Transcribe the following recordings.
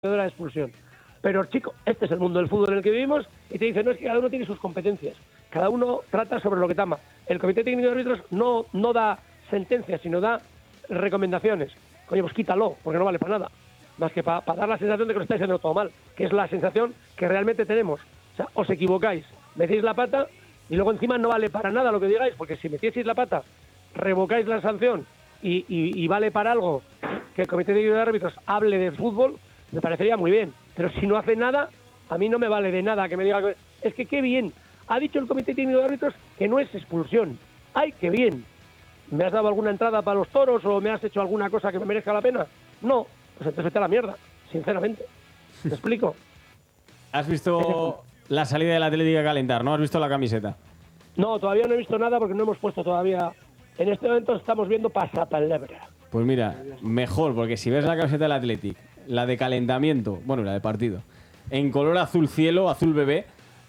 de la expulsión. Pero, chico, este es el mundo del fútbol en el que vivimos y te dicen, no, es que cada uno tiene sus competencias. Cada uno trata sobre lo que tama. El Comité Técnico de Árbitros no da sentencias, sino da recomendaciones. Coño, pues quítalo, porque no vale para nada. Más que para dar la sensación de que lo estáis haciendo todo mal, que es la sensación que realmente tenemos. O sea, os equivocáis, metéis la pata y luego encima no vale para nada lo que digáis, porque si metieseis la pata, revocáis la sanción y vale para algo que el Comité Técnico de Árbitros hable de fútbol, me parecería muy bien. Pero si no hace nada, a mí no me vale de nada que me diga que... Es que qué bien. Ha dicho el Comité Técnico de Árbitros que no es expulsión. ¡Ay, qué bien! ¿Me has dado alguna entrada para los toros o me has hecho alguna cosa que me merezca la pena? No. Pues entonces vete a la mierda, sinceramente. ¿Te explico? ¿Has visto la salida del Atlético a calentar, no? ¿Has visto la camiseta? No, todavía no he visto nada porque no hemos puesto todavía... En este momento estamos viendo pasapalabra. Pues mira, mejor, porque si ves la camiseta del Athletic, la de calentamiento, bueno, la de partido, en color azul cielo, azul bebé...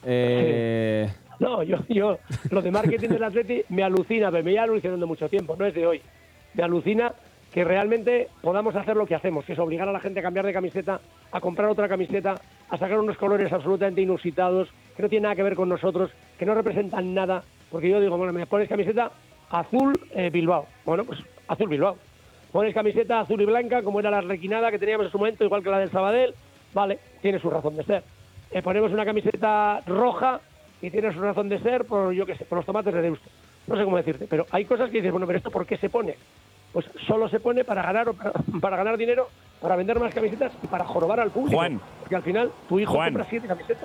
No, yo lo de marketing del Athletic me alucina, pero me lleva alucinando mucho tiempo, no es de hoy. Me alucina que realmente podamos hacer lo que hacemos, que es obligar a la gente a cambiar de camiseta, a comprar otra camiseta, a sacar unos colores absolutamente inusitados, que no tienen nada que ver con nosotros, que no representan nada, porque yo digo, bueno, me pones camiseta azul Bilbao, bueno, pues azul Bilbao. Pones camiseta azul y blanca, como era la requinada que teníamos en su momento, igual que la del Sabadell, vale, tiene su razón de ser. Ponemos una camiseta roja y tiene su razón de ser por, yo qué sé, por los tomates de Deusto. No sé cómo decirte, pero hay cosas que dices, bueno, pero ¿esto por qué se pone? Pues solo se pone para ganar para ganar dinero, para vender más camisetas y para jorobar al público. Juan. Porque al final tu hijo compra 7 camisetas.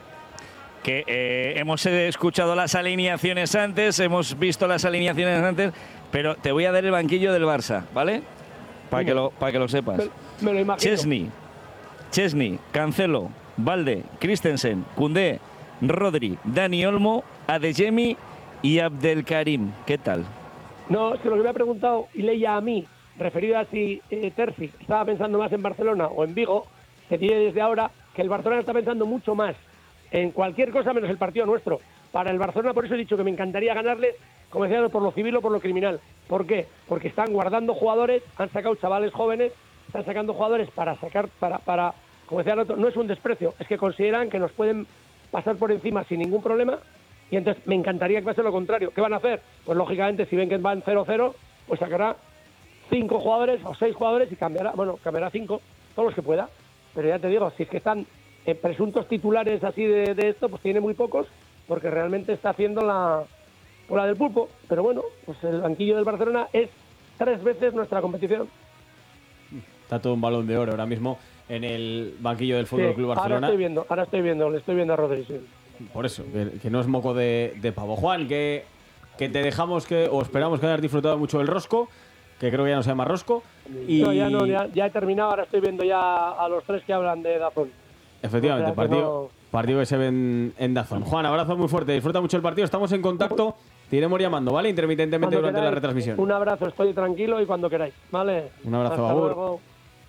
Hemos escuchado las alineaciones antes, hemos visto las alineaciones antes, pero te voy a dar el banquillo del Barça, ¿vale? Para que lo sepas. Me lo imagino. Chesney, Cancelo, Valde, Christensen, Koundé, Rodri, Dani Olmo, Adeyemi y Abdelkarim. ¿Qué tal? No, es que lo que me ha preguntado y leía a mí, referido a si Terzi estaba pensando más en Barcelona o en Vigo, te diré desde ahora que el Barcelona está pensando mucho más en cualquier cosa menos el partido nuestro. Para el Barcelona, por eso he dicho que me encantaría ganarle, como decía, por lo civil o por lo criminal. ¿Por qué? Porque están guardando jugadores, han sacado chavales jóvenes, están sacando jugadores para sacar, para como decía el otro, no es un desprecio, es que consideran que nos pueden pasar por encima sin ningún problema, y entonces me encantaría que pase lo contrario. ¿Qué van a hacer? Pues lógicamente, si ven que van 0-0, pues sacará 5 jugadores o 6 jugadores y cambiará 5, todos los que pueda. Pero ya te digo, si es que están presuntos titulares así de esto, pues tiene muy pocos, porque realmente está haciendo la del pulpo. Pero bueno, pues el banquillo del Barcelona es 3 veces nuestra competición. Está todo un Balón de Oro ahora mismo en el banquillo del Fútbol Club Barcelona. Ahora estoy viendo, le estoy viendo a Rodri. Sí. Por eso, que no es moco de pavo. Juan, que te dejamos o esperamos que hayas disfrutado mucho del rosco, que creo que ya no se llama rosco. Y... No, ya he terminado, ahora estoy viendo ya a los 3 que hablan de DAZN. Efectivamente, partido que se ve en DAZN. Juan, abrazo muy fuerte, disfruta mucho el partido, estamos en contacto, te iremos llamando, ¿vale? Intermitentemente cuando durante queráis, la retransmisión. Un abrazo, estoy tranquilo y cuando queráis, ¿vale? Un abrazo, hasta Agur. luego.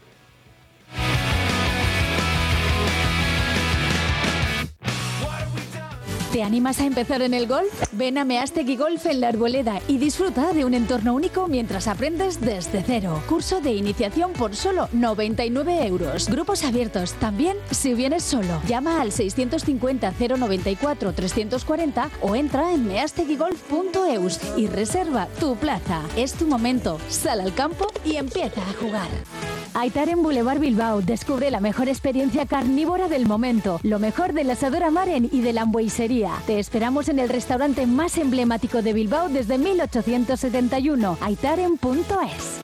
¿Te animas a empezar en el golf? Ven a Meastegui Golf en La Arboleda y disfruta de un entorno único mientras aprendes desde cero. Curso de iniciación por solo 99 euros. Grupos abiertos también si vienes solo. Llama al 650 094 340 o entra en measteguigolf.eus y reserva tu plaza. Es tu momento. Sal al campo y empieza a jugar. Aitaren Boulevard Bilbao. Descubre la mejor experiencia carnívora del momento. Lo mejor del asador Amaren y de la hamburguesería. Te esperamos en el restaurante más emblemático de Bilbao desde 1871. Aitaren.es.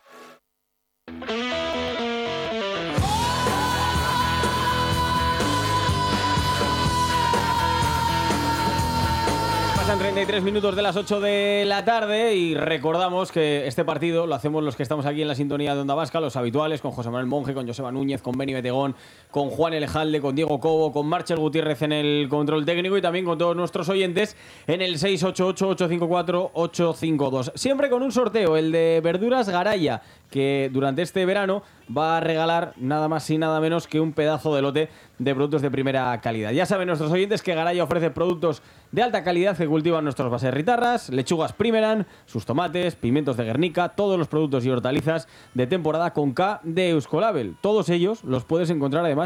Pasan 33 minutos de las 8 de la tarde y recordamos que este partido lo hacemos los que estamos aquí en la sintonía de Onda Vasca, los habituales, con José Manuel Monge, con Joseba Núñez, con Beni Betegón, con Juan Elejalde, con Diego Cobo, con Marcel Gutiérrez en el control técnico y también con todos nuestros oyentes en el 688-854-852. Siempre con un sorteo, el de Verduras Garaya, que durante este verano va a regalar nada más y nada menos que un pedazo de lote de productos de primera calidad. Ya saben nuestros oyentes que Garaya ofrece productos de alta calidad que cultivan nuestros baserritarras, lechugas Primeran, sus tomates, pimientos de Guernica, todos los productos y hortalizas de temporada con K de Euskolabel. Todos ellos los puedes encontrar además